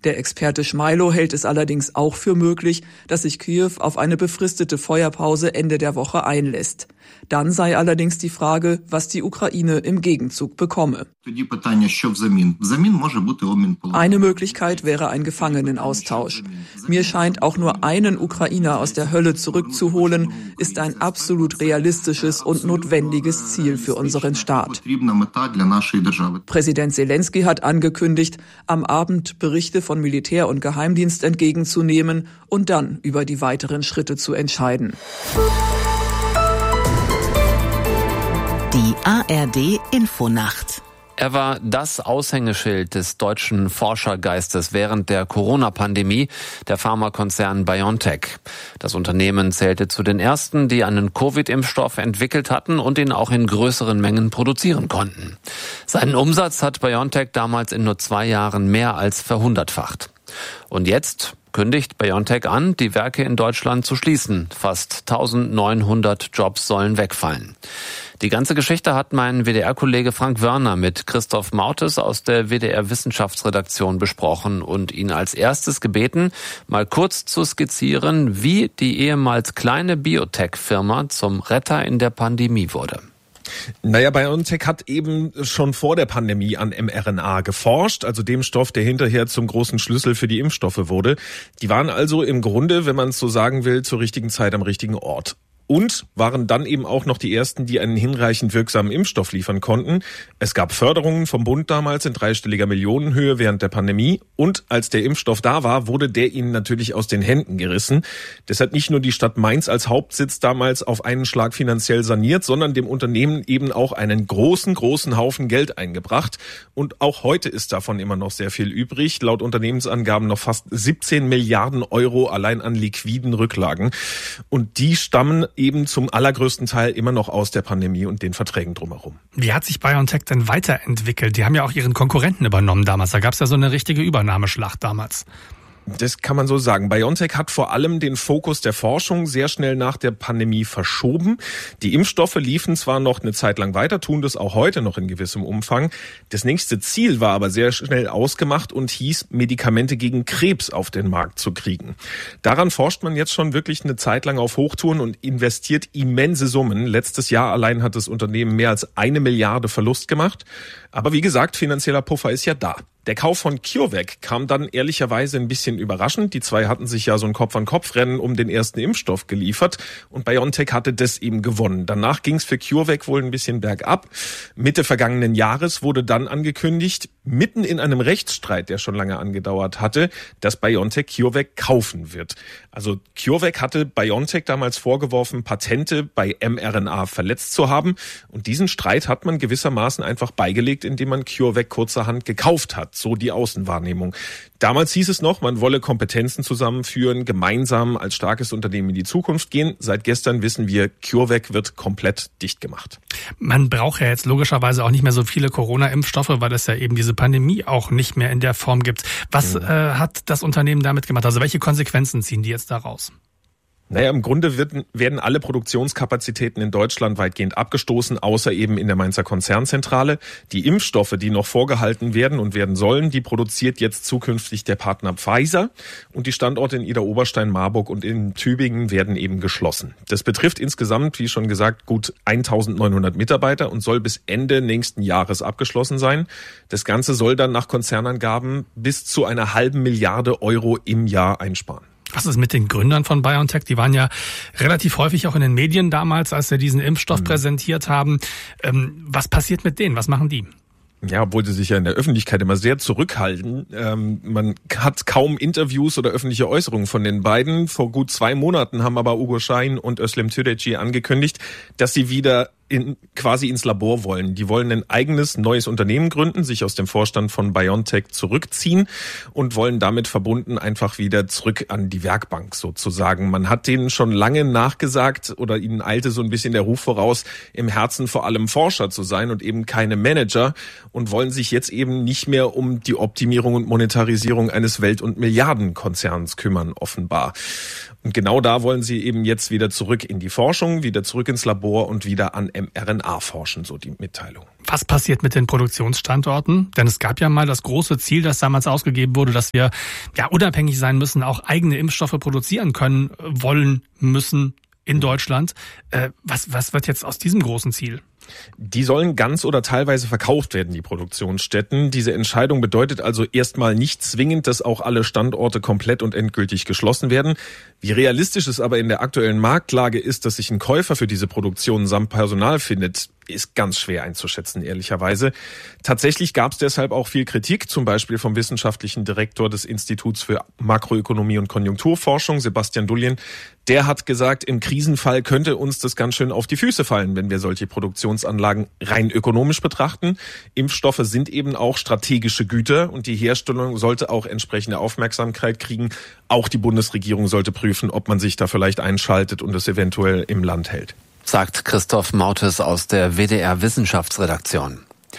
Der Experte Schmeilo hält es allerdings auch für möglich, dass sich Kiew auf eine befristete Feuerpause Ende der Woche einlässt. Dann sei allerdings die Frage, was die Ukraine im Gegenzug bekomme. Eine Möglichkeit wäre ein Gefangenenaustausch. Mir scheint, auch nur einen Ukrainer aus der Hölle zurückzuholen, ist ein absolut realistisches und notwendiges Ziel für unseren Staat. Präsident Selenskyj hat angekündigt, am Abend Berichte von Militär und Geheimdienst entgegenzunehmen und dann über die weiteren Schritte zu entscheiden. Die ARD Infonacht. Er war das Aushängeschild des deutschen Forschergeistes während der Corona-Pandemie, der Pharmakonzern BioNTech. Das Unternehmen zählte zu den ersten, die einen Covid-Impfstoff entwickelt hatten und ihn auch in größeren Mengen produzieren konnten. Seinen Umsatz hat BioNTech damals in nur 2 Jahren mehr als verhundertfacht. Und jetzt kündigt BioNTech an, die Werke in Deutschland zu schließen. Fast 1900 Jobs sollen wegfallen. Die ganze Geschichte hat mein WDR-Kollege Frank Wörner mit Christoph Mautes aus der WDR-Wissenschaftsredaktion besprochen und ihn als erstes gebeten, mal kurz zu skizzieren, wie die ehemals kleine Biotech-Firma zum Retter in der Pandemie wurde. Naja, BioNTech hat eben schon vor der Pandemie an mRNA geforscht, also dem Stoff, der hinterher zum großen Schlüssel für die Impfstoffe wurde. Die waren also im Grunde, wenn man es so sagen will, zur richtigen Zeit am richtigen Ort. Und waren dann eben auch noch die ersten, die einen hinreichend wirksamen Impfstoff liefern konnten. Es gab Förderungen vom Bund damals in 3-stelliger Millionenhöhe während der Pandemie. Und als der Impfstoff da war, wurde der ihnen natürlich aus den Händen gerissen. Deshalb nicht nur die Stadt Mainz als Hauptsitz damals auf einen Schlag finanziell saniert, sondern dem Unternehmen eben auch einen großen Haufen Geld eingebracht. Und auch heute ist davon immer noch sehr viel übrig. Laut Unternehmensangaben noch fast 17 Milliarden Euro allein an liquiden Rücklagen. Und die stammen eben zum allergrößten Teil immer noch aus der Pandemie und den Verträgen drumherum. Wie hat sich BioNTech denn weiterentwickelt? Die haben ja auch ihren Konkurrenten übernommen damals. Da gab es ja so eine richtige Übernahmeschlacht damals. Das kann man so sagen. BioNTech hat vor allem den Fokus der Forschung sehr schnell nach der Pandemie verschoben. Die Impfstoffe liefen zwar noch eine Zeit lang weiter, tun das auch heute noch in gewissem Umfang. Das nächste Ziel war aber sehr schnell ausgemacht und hieß, Medikamente gegen Krebs auf den Markt zu kriegen. Daran forscht man jetzt schon wirklich eine Zeit lang auf Hochtouren und investiert immense Summen. Letztes Jahr allein hat das Unternehmen mehr als 1 Milliarde Verlust gemacht. Aber wie gesagt, finanzieller Puffer ist ja da. Der Kauf von CureVac kam dann ehrlicherweise ein bisschen überraschend. Die zwei hatten sich ja so ein Kopf-an-Kopf-Rennen um den ersten Impfstoff geliefert und BioNTech hatte das eben gewonnen. Danach ging es für CureVac wohl ein bisschen bergab. Mitte vergangenen Jahres wurde dann angekündigt, mitten in einem Rechtsstreit, der schon lange angedauert hatte, dass BioNTech CureVac kaufen wird. Also CureVac hatte BioNTech damals vorgeworfen, Patente bei mRNA verletzt zu haben. Und diesen Streit hat man gewissermaßen einfach beigelegt, indem man CureVac kurzerhand gekauft hat. So die Außenwahrnehmung. Damals hieß es noch, man wolle Kompetenzen zusammenführen, gemeinsam als starkes Unternehmen in die Zukunft gehen. Seit gestern wissen wir, CureVac wird komplett dicht gemacht. Man braucht ja jetzt logischerweise auch nicht mehr so viele Corona-Impfstoffe, weil es ja eben diese Pandemie auch nicht mehr in der Form gibt. Was hat das Unternehmen damit gemacht? Also welche Konsequenzen ziehen die jetzt daraus? Naja, im Grunde werden alle Produktionskapazitäten in Deutschland weitgehend abgestoßen, außer eben in der Mainzer Konzernzentrale. Die Impfstoffe, die noch vorgehalten werden und werden sollen, die produziert jetzt zukünftig der Partner Pfizer. Und die Standorte in Idar-Oberstein, Marburg und in Tübingen werden eben geschlossen. Das betrifft insgesamt, wie schon gesagt, gut 1900 Mitarbeiter und soll bis Ende nächsten Jahres abgeschlossen sein. Das Ganze soll dann nach Konzernangaben bis zu 1,5 Milliarde Euro im Jahr einsparen. Was ist mit den Gründern von BioNTech? Die waren ja relativ häufig auch in den Medien damals, als sie diesen Impfstoff präsentiert haben. Was passiert mit denen? Was machen die? Ja, obwohl sie sich ja in der Öffentlichkeit immer sehr zurückhalten. Man hat kaum Interviews oder öffentliche Äußerungen von den beiden. Vor gut 2 Monaten haben aber Uğur Şahin und Özlem Türeci angekündigt, dass sie wieder quasi ins Labor wollen. Die wollen ein eigenes neues Unternehmen gründen, sich aus dem Vorstand von BioNTech zurückziehen und wollen damit verbunden einfach wieder zurück an die Werkbank sozusagen. Man hat denen schon lange nachgesagt oder ihnen eilte so ein bisschen der Ruf voraus, im Herzen vor allem Forscher zu sein und eben keine Manager und wollen sich jetzt eben nicht mehr um die Optimierung und Monetarisierung eines Welt- und Milliardenkonzerns kümmern, offenbar. Und genau da wollen sie eben jetzt wieder zurück in die Forschung, wieder zurück ins Labor und wieder an mRNA forschen, so die Mitteilung. Was passiert mit den Produktionsstandorten? Denn es gab ja mal das große Ziel, das damals ausgegeben wurde, dass wir unabhängig sein müssen, auch eigene Impfstoffe produzieren können, wollen, müssen in Deutschland. Was wird jetzt aus diesem großen Ziel? Die sollen ganz oder teilweise verkauft werden, die Produktionsstätten. Diese Entscheidung bedeutet also erstmal nicht zwingend, dass auch alle Standorte komplett und endgültig geschlossen werden. Wie realistisch es aber in der aktuellen Marktlage ist, dass sich ein Käufer für diese Produktion samt Personal findet, ist ganz schwer einzuschätzen, ehrlicherweise. Tatsächlich gab es deshalb auch viel Kritik, zum Beispiel vom wissenschaftlichen Direktor des Instituts für Makroökonomie und Konjunkturforschung, Sebastian Dullien. Der hat gesagt, im Krisenfall könnte uns das ganz schön auf die Füße fallen, wenn wir solche Produktionsanlagen rein ökonomisch betrachten. Impfstoffe sind eben auch strategische Güter und die Herstellung sollte auch entsprechende Aufmerksamkeit kriegen. Auch die Bundesregierung sollte prüfen, ob man sich da vielleicht einschaltet und es eventuell im Land hält. Sagt Christoph Mautes aus der WDR Wissenschaftsredaktion.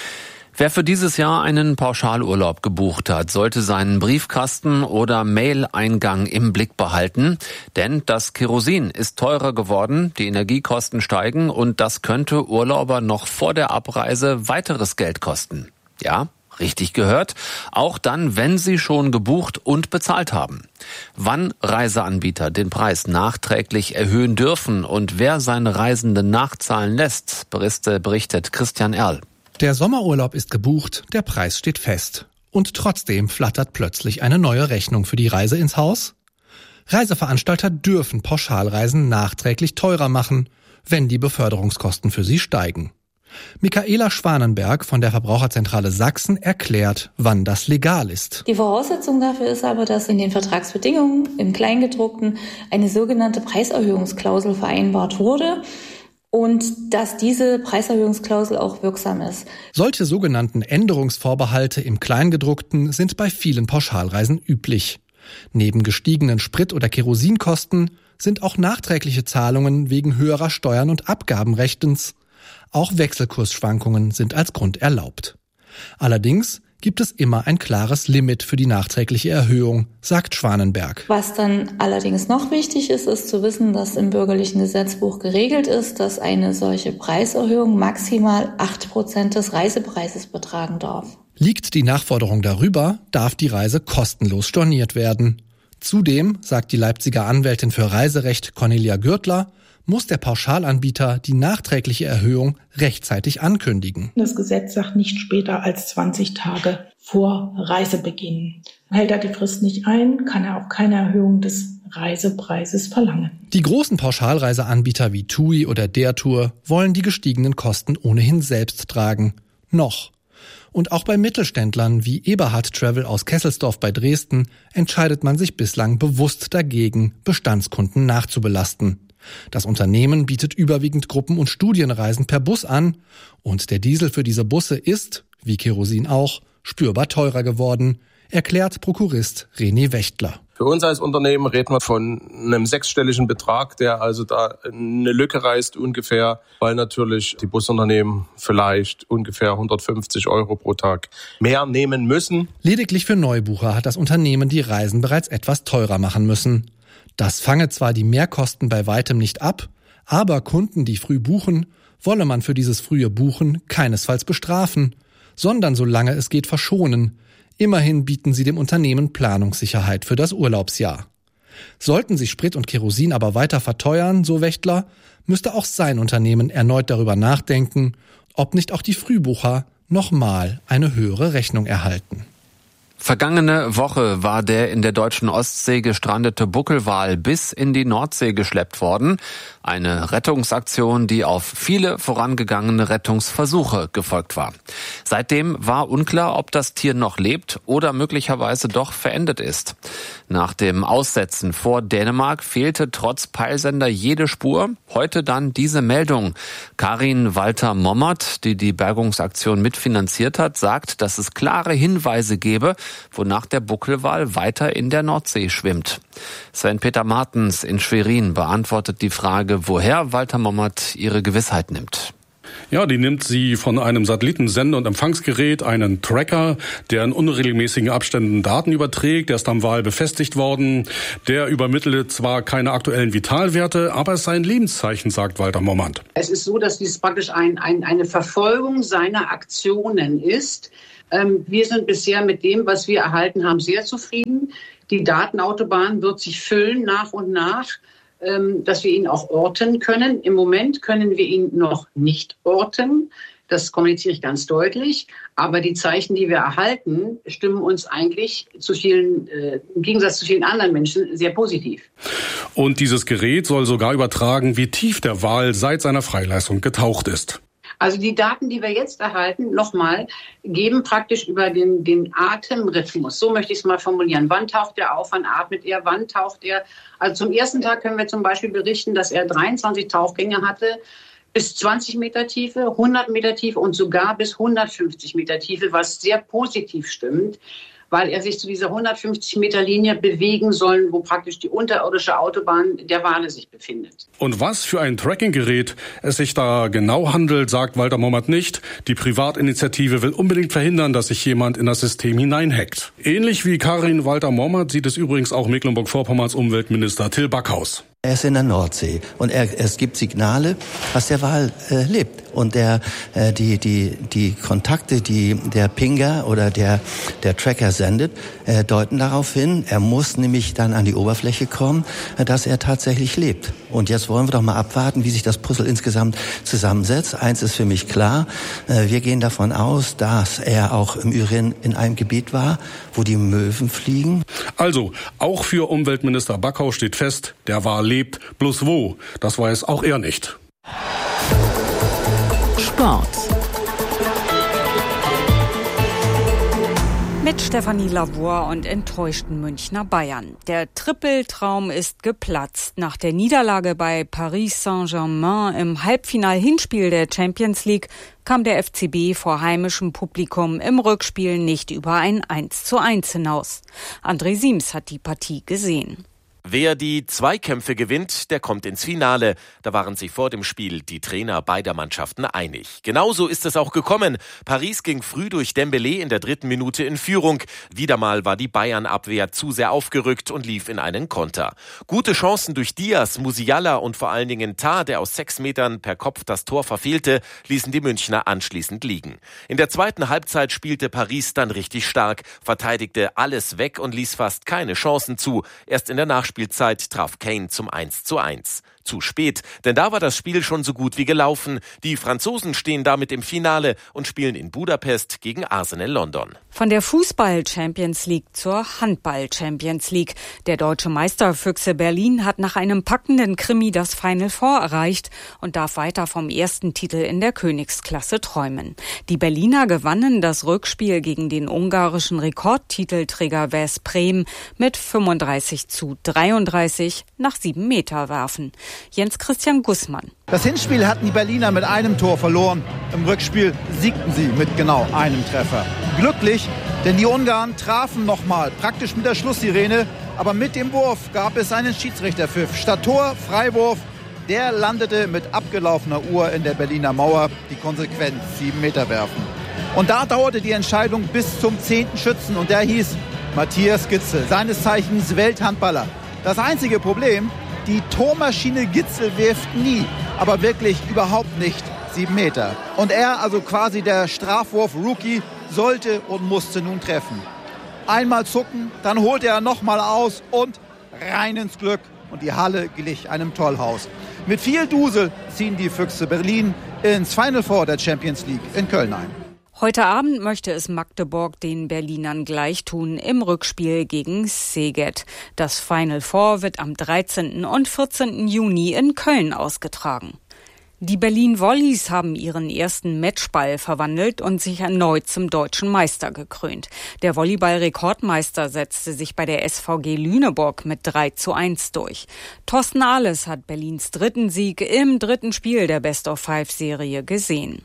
Wer für dieses Jahr einen Pauschalurlaub gebucht hat, sollte seinen Briefkasten oder Mail-Eingang im Blick behalten, denn das Kerosin ist teurer geworden, die Energiekosten steigen und das könnte Urlauber noch vor der Abreise weiteres Geld kosten. Ja, richtig gehört, auch dann, wenn Sie schon gebucht und bezahlt haben. Wann Reiseanbieter den Preis nachträglich erhöhen dürfen und wer seine Reisenden nachzahlen lässt, berichtet Christian Erl. Der Sommerurlaub ist gebucht, der Preis steht fest. Und trotzdem flattert plötzlich eine neue Rechnung für die Reise ins Haus? Reiseveranstalter dürfen Pauschalreisen nachträglich teurer machen, wenn die Beförderungskosten für sie steigen. Michaela Schwanenberg von der Verbraucherzentrale Sachsen erklärt, wann das legal ist. Die Voraussetzung dafür ist aber, dass in den Vertragsbedingungen im Kleingedruckten eine sogenannte Preiserhöhungsklausel vereinbart wurde und dass diese Preiserhöhungsklausel auch wirksam ist. Solche sogenannten Änderungsvorbehalte im Kleingedruckten sind bei vielen Pauschalreisen üblich. Neben gestiegenen Sprit- oder Kerosinkosten sind auch nachträgliche Zahlungen wegen höherer Steuern und Abgaben rechtens. Auch Wechselkursschwankungen sind als Grund erlaubt. Allerdings gibt es immer ein klares Limit für die nachträgliche Erhöhung, sagt Schwanenberg. Was dann allerdings noch wichtig ist, ist zu wissen, dass im bürgerlichen Gesetzbuch geregelt ist, dass eine solche Preiserhöhung maximal 8% des Reisepreises betragen darf. Liegt die Nachforderung darüber, darf die Reise kostenlos storniert werden. Zudem, sagt die Leipziger Anwältin für Reiserecht Cornelia Gürtler, muss der Pauschalanbieter die nachträgliche Erhöhung rechtzeitig ankündigen. Das Gesetz sagt nicht später als 20 Tage vor Reisebeginn. Hält er die Frist nicht ein, kann er auch keine Erhöhung des Reisepreises verlangen. Die großen Pauschalreiseanbieter wie TUI oder der Tour wollen die gestiegenen Kosten ohnehin selbst tragen. Noch. Und auch bei Mittelständlern wie Eberhard Travel aus Kesselsdorf bei Dresden entscheidet man sich bislang bewusst dagegen, Bestandskunden nachzubelasten. Das Unternehmen bietet überwiegend Gruppen- und Studienreisen per Bus an und der Diesel für diese Busse ist, wie Kerosin auch, spürbar teurer geworden, erklärt Prokurist René Wächtler. Für uns als Unternehmen reden wir von einem sechsstelligen Betrag, der also da eine Lücke reißt ungefähr, weil natürlich die Busunternehmen vielleicht ungefähr 150 € pro Tag mehr nehmen müssen. Lediglich für Neubucher hat das Unternehmen die Reisen bereits etwas teurer machen müssen. Das fange zwar die Mehrkosten bei weitem nicht ab, aber Kunden, die früh buchen, wolle man für dieses frühe Buchen keinesfalls bestrafen, sondern solange es geht verschonen. Immerhin bieten sie dem Unternehmen Planungssicherheit für das Urlaubsjahr. Sollten sich Sprit und Kerosin aber weiter verteuern, so Wächtler, müsste auch sein Unternehmen erneut darüber nachdenken, ob nicht auch die Frühbucher nochmal eine höhere Rechnung erhalten. Vergangene Woche war der in der deutschen Ostsee gestrandete Buckelwal bis in die Nordsee geschleppt worden. Eine Rettungsaktion, die auf viele vorangegangene Rettungsversuche gefolgt war. Seitdem war unklar, ob das Tier noch lebt oder möglicherweise doch verendet ist. Nach dem Aussetzen vor Dänemark fehlte trotz Peilsender jede Spur. Heute dann diese Meldung. Karin Walter-Mommert, die die Bergungsaktion mitfinanziert hat, sagt, dass es klare Hinweise gebe, wonach der Buckelwal weiter in der Nordsee schwimmt. Sven-Peter Martens in Schwerin beantwortet die Frage, woher Walter Mommert ihre Gewissheit nimmt. Ja, die nimmt sie von einem Satellitensender und Empfangsgerät, einen Tracker, der in unregelmäßigen Abständen Daten überträgt. Der ist am Wal befestigt worden. Der übermittelte zwar keine aktuellen Vitalwerte, aber es sei ein Lebenszeichen, sagt Walter Mommand. Es ist so, dass dies praktisch eine Verfolgung seiner Aktionen ist. Wir sind bisher mit dem, was wir erhalten haben, sehr zufrieden. Die Datenautobahn wird sich füllen nach und nach, dass wir ihn auch orten können. Im Moment können wir ihn noch nicht orten. Das kommuniziere ich ganz deutlich. Aber die Zeichen, die wir erhalten, stimmen uns eigentlich im Gegensatz zu vielen anderen Menschen sehr positiv. Und dieses Gerät soll sogar übertragen, wie tief der Wal seit seiner Freilassung getaucht ist. Also die Daten, die wir jetzt erhalten, nochmal, geben praktisch über den Atemrhythmus. So möchte ich es mal formulieren. Wann taucht er auf, wann atmet er, wann taucht er? Also zum ersten Tag können wir zum Beispiel berichten, dass er 23 Tauchgänge hatte, bis 20 Meter Tiefe, 100 Meter Tiefe und sogar bis 150 Meter Tiefe, was sehr positiv stimmt, weil er sich zu dieser 150 Meter Linie bewegen soll, wo praktisch die unterirdische Autobahn der Wale sich befindet. Und was für ein Trackinggerät es sich da genau handelt, sagt Walter Mommand nicht. Die Privatinitiative will unbedingt verhindern, dass sich jemand in das System hineinhackt. Ähnlich wie Karin Walter Mommand sieht es übrigens auch Mecklenburg-Vorpommerns Umweltminister Till Backhaus. Er ist in der Nordsee und es gibt Signale, dass der Wal lebt. Und die Kontakte, die der Pinger oder der Tracker sendet, deuten darauf hin, er muss nämlich dann an die Oberfläche kommen, dass er tatsächlich lebt. Und jetzt wollen wir doch mal abwarten, wie sich das Puzzle insgesamt zusammensetzt. Eins ist für mich klar, wir gehen davon aus, dass er auch im Übrigen in einem Gebiet war, wo die Möwen fliegen. Also, auch für Umweltminister Backhaus steht fest, der Wal lebt, bloß wo, das weiß auch er nicht. Sport. Mit Stefanie Lavoie und enttäuschten Münchner Bayern. Der Trippeltraum ist geplatzt. Nach der Niederlage bei Paris Saint-Germain im Halbfinal-Hinspiel der Champions League kam der FCB vor heimischem Publikum im Rückspiel nicht über ein 1:1 hinaus. André Siems hat die Partie gesehen. Wer die Zweikämpfe gewinnt, der kommt ins Finale. Da waren sich vor dem Spiel die Trainer beider Mannschaften einig. Genauso ist es auch gekommen. Paris ging früh durch Dembélé in der 3. Minute in Führung. Wieder mal war die Bayern-Abwehr zu sehr aufgerückt und lief in einen Konter. Gute Chancen durch Diaz, Musiala und vor allen Dingen Tah, der aus 6 Metern per Kopf das Tor verfehlte, ließen die Münchner anschließend liegen. In der zweiten Halbzeit spielte Paris dann richtig stark, verteidigte alles weg und ließ fast keine Chancen zu. Erst in der Nachspielzeit traf Kane zum 1:1. Zu spät, denn da war das Spiel schon so gut wie gelaufen. Die Franzosen stehen damit im Finale und spielen in Budapest gegen Arsenal London. Von der Fußball-Champions League zur Handball-Champions League. Der deutsche Meister Füchse Berlin hat nach einem packenden Krimi das Final Four erreicht und darf weiter vom ersten Titel in der Königsklasse träumen. Die Berliner gewannen das Rückspiel gegen den ungarischen Rekordtitelträger Veszprém mit 35:33 nach 7 Meter werfen. Jens Christian Gussmann. Das Hinspiel hatten die Berliner mit einem Tor verloren. Im Rückspiel siegten sie mit genau einem Treffer. Glücklich, denn die Ungarn trafen nochmal, praktisch mit der Schlusssirene. Aber mit dem Wurf gab es einen Schiedsrichterpfiff. Statt Tor, Freiwurf. Der landete mit abgelaufener Uhr in der Berliner Mauer. Die Konsequenz, 7 Meter werfen. Und da dauerte die Entscheidung bis zum 10. Schützen. Und der hieß Matthias Gitzel, seines Zeichens Welthandballer. Das einzige Problem: die Tormaschine Gitzel wirft nie, aber wirklich überhaupt nicht 7 Meter. Und er, also quasi der Strafwurf-Rookie, sollte und musste nun treffen. Einmal zucken, dann holte er nochmal aus und rein ins Glück. Und die Halle glich einem Tollhaus. Mit viel Dusel ziehen die Füchse Berlin ins Final Four der Champions League in Köln ein. Heute Abend möchte es Magdeburg den Berlinern gleichtun im Rückspiel gegen Szeged. Das Final Four wird am 13. und 14. Juni in Köln ausgetragen. Die Berlin Volleys haben ihren ersten Matchball verwandelt und sich erneut zum deutschen Meister gekrönt. Der Volleyball-Rekordmeister setzte sich bei der SVG Lüneburg mit 3:1 durch. Thorsten Ahles hat Berlins dritten Sieg im dritten Spiel der Best-of-5-Serie gesehen.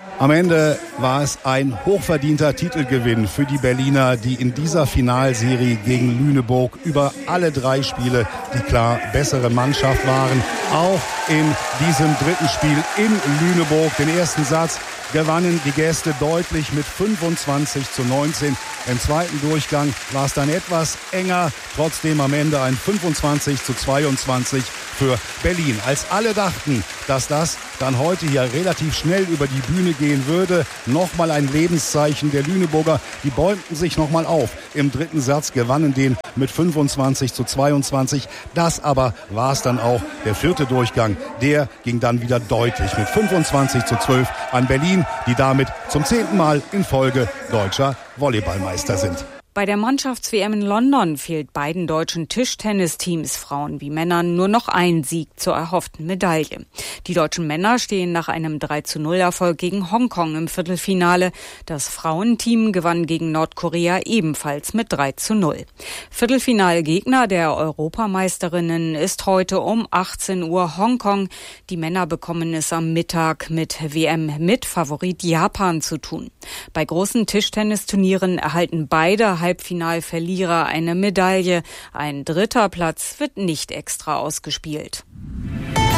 Am Ende war es ein hochverdienter Titelgewinn für die Berliner, die in dieser Finalserie gegen Lüneburg über alle 3 Spiele die klar bessere Mannschaft waren. Auch in diesem dritten Spiel in Lüneburg, den ersten Satz, gewannen die Gäste deutlich mit 25:19. Im zweiten Durchgang war es dann etwas enger, trotzdem am Ende ein 25:22 für Berlin. Als alle dachten, dass das dann heute hier relativ schnell über die Bühne gehen würde, nochmal ein Lebenszeichen der Lüneburger. Die bäumten sich nochmal auf. Im dritten Satz gewannen den mit 25:22. Das aber war es dann auch. Der vierte Durchgang, der ging dann wieder deutlich mit 25:12 an Berlin, die damit zum 10. Mal in Folge deutscher Volleyballmeister sind. Bei der Mannschafts-WM in London fehlt beiden deutschen Tischtennisteams, Frauen wie Männern, nur noch ein Sieg zur erhofften Medaille. Die deutschen Männer stehen nach einem 3:0-Erfolg gegen Hongkong im Viertelfinale. Das Frauenteam gewann gegen Nordkorea ebenfalls mit 3:0. Viertelfinalgegner der Europameisterinnen ist heute um 18 Uhr Hongkong. Die Männer bekommen es am Mittag mit WM-Mitfavorit Japan zu tun. Bei großen Tischtennisturnieren erhalten beide Halbfinalverlierer eine Medaille. Ein dritter Platz wird nicht extra ausgespielt.